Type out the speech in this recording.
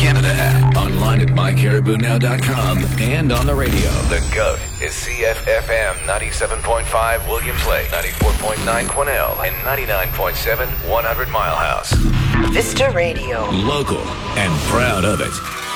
Canada app, online at mycaribounow.com, and on the radio. The GOAT is CFFM 97.5 Williams Lake, 94.9 Quesnel, and 99.7 100 Mile House. Vista Radio. Local and proud of it.